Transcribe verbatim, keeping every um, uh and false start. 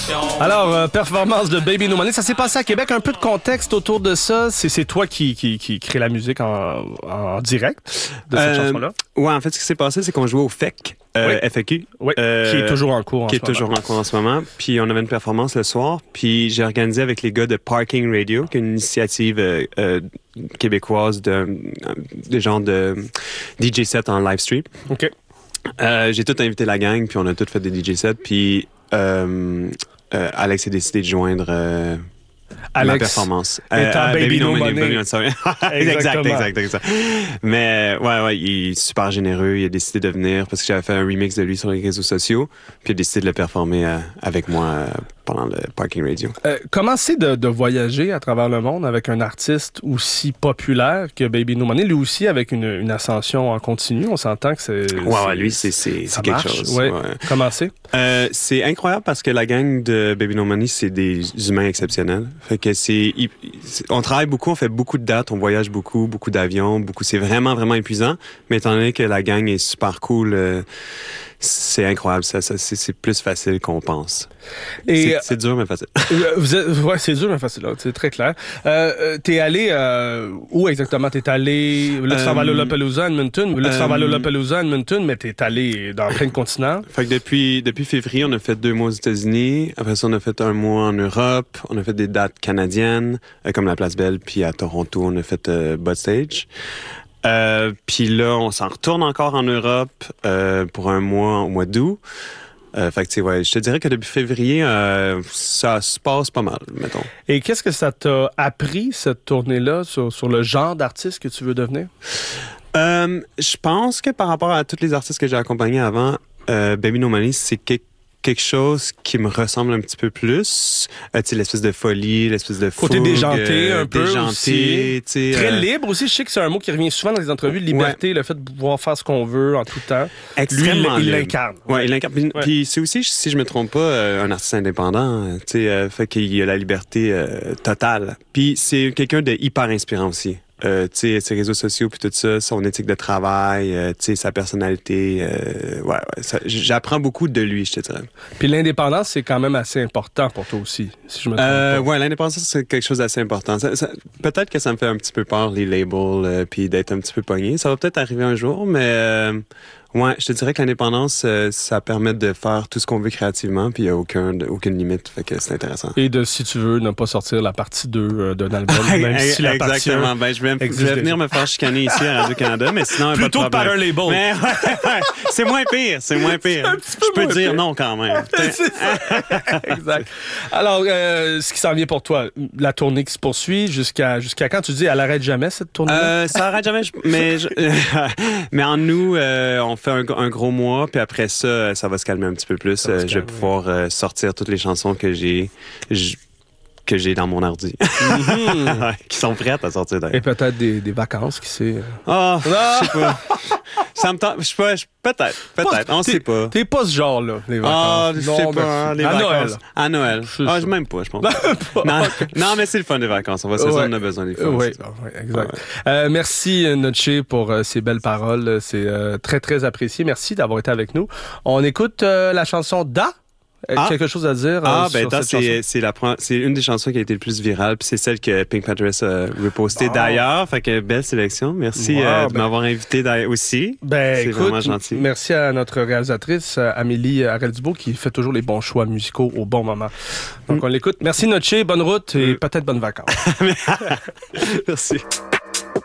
Alors, euh, performance de Baby No Money, ça s'est passé à Québec. Un peu de contexte autour de ça. C'est, c'est toi qui, qui, qui crée la musique en, en direct de cette euh, chanson-là? Ouais, en fait, ce qui s'est passé, c'est qu'on jouait au F E C, euh, oui. F A Q. Oui, euh, qui est toujours en cours en Qui ce est toujours moment. en cours en ce moment. Puis on avait une performance le soir. Puis j'ai organisé avec les gars de Parking Radio, qui est une initiative euh, euh, québécoise de, de genre de D J set en live stream. OK. Euh, j'ai tout invité la gang, puis on a tout fait des D J sets. Puis euh, euh, Alex a décidé de joindre euh, Alex ma performance. Étant euh, Baby, Baby No Money. Baby No Money. exact, exact, exact. Mais ouais, ouais, il est super généreux. Il a décidé de venir parce que j'avais fait un remix de lui sur les réseaux sociaux. Puis il a décidé de le performer euh, avec moi euh, pendant le Parking Radio. Euh, comment c'est de, de voyager à travers le monde avec un artiste aussi populaire que Baby No Money, lui aussi avec une, une ascension en continu? On s'entend que c'est... Ouais, c'est, ouais, lui, c'est, c'est, c'est quelque marche. chose. Ouais. Ouais. Comment c'est? Euh, c'est incroyable parce que la gang de Baby No Money, c'est des humains exceptionnels. Fait que c'est... On travaille beaucoup, on fait beaucoup de dates, on voyage beaucoup, beaucoup d'avions, beaucoup... C'est vraiment, vraiment épuisant. Mais étant donné que la gang est super cool... Euh, c'est incroyable, ça, ça c'est, c'est plus facile qu'on pense. Et c'est, c'est dur, mais facile. Vous êtes, ouais, c'est dur, mais facile, là, c'est très clair. Euh, t'es allé, euh, où exactement? T'es allé, là, tu t'en vas à Lollapalooza, Edmonton. Là, tu t'en vas à Lollapalooza, Edmonton, mais t'es allé dans plein de continents. Fait que depuis, depuis février, on a fait deux mois aux États-Unis. Après ça, on a fait un mois en Europe. On a fait des dates canadiennes, euh, comme la Place Belle, puis à Toronto, on a fait euh, Bud Stage. Euh, puis là, on s'en retourne encore en Europe euh, pour un mois au mois d'août. Euh, fait que, tu sais, ouais, je te dirais que depuis février, euh, ça se passe pas mal, mettons. Et qu'est-ce que ça t'a appris, cette tournée-là, sur, sur le genre d'artiste que tu veux devenir? Euh, je pense que par rapport à tous les artistes que j'ai accompagnés avant, euh, Baby No Money, c'est quelque quelque chose qui me ressemble un petit peu plus. Euh, tu sais, l'espèce de folie, l'espèce de fougue. Côté déjanté, euh, un peu déjanté, aussi. Très euh... libre aussi. Je sais que c'est un mot qui revient souvent dans les entrevues, liberté, ouais. Le fait de pouvoir faire ce qu'on veut en tout temps. Extrêmement Lui, il, il l'incarne. Ouais, il l'incarne. Puis, ouais. Puis c'est aussi, si je me trompe pas, euh, un artiste indépendant. Tu sais, euh, fait qu'il a la liberté euh, totale. Puis c'est quelqu'un de hyper inspirant aussi. Euh, tu sais, ses réseaux sociaux puis tout ça, son éthique de travail, euh, tu sais, sa personnalité, euh, ouais, ouais ça, j'apprends beaucoup de lui, je te dirais. Puis l'indépendance, c'est quand même assez important pour toi aussi, si je me trompe euh, pas. Ouais, l'indépendance, c'est quelque chose d'assez important. Ça, ça, peut-être que ça me fait un petit peu peur, les labels, euh, puis d'être un petit peu pogné. Ça va peut-être arriver un jour, mais... Euh, ouais, je te dirais que l'indépendance, euh, ça permet de faire tout ce qu'on veut créativement, puis il n'y a aucun, aucune limite, fait que c'est intéressant. Et de, si tu veux, ne pas sortir la partie deux euh, d'un album, même si la partie Exactement. Ben, je vais, je vais venir me faire chicaner ici à Radio-Canada, mais sinon, plutôt pas de par un label. Mais, ouais, ouais, c'est moins pire, c'est moins pire. C'est je peux dire pire. Non quand même. C'est ça. Exact. Alors, euh, ce qui s'en vient pour toi, la tournée qui se poursuit, jusqu'à, jusqu'à quand? Tu dis, elle arrête jamais, cette tournée? Euh, ça arrête jamais, mais, je, mais en nous, euh, on fait un, un gros mois, puis après ça, ça va se calmer un petit peu plus. Euh, je vais pouvoir euh, sortir toutes les chansons que j'ai j- que j'ai dans mon ordi. Mm-hmm. Qui sont prêtes à sortir d'ailleurs. Et peut-être des, des vacances, qui sait. Oh, je sais pas. Ça me tente. Je sais pas. Peut-être. Peut-être. On sait pas. T'es pas ce genre-là, les vacances. Ah, je sais pas. Hein, les à vacances. Noël. À Noël. Ah, même pas, je pense. non, non, mais c'est le fun des vacances. On va se dire, on a besoin des fun. Oui, oui, exact. Ouais. Euh, merci, Notché, pour euh, ces belles paroles. C'est euh, très, très apprécié. Merci d'avoir été avec nous. On écoute euh, la chanson Da. Ah. Quelque chose à dire ah, euh, ben, sur ça, cette c'est, chanson? c'est, la, c'est une des chansons qui a été le plus virale, puis c'est celle que Pink Panthers a repostée bon. D'ailleurs. Fait que belle sélection. Merci wow, euh, de ben, m'avoir invité aussi. Ben, c'est écoute, vraiment gentil. Merci à notre réalisatrice, Amélie Harel-Dubois, qui fait toujours les bons choix musicaux au bon moment. Donc, mm. on l'écoute. Merci, Notché. Bonne route et mm. peut-être bonnes vacances. Merci.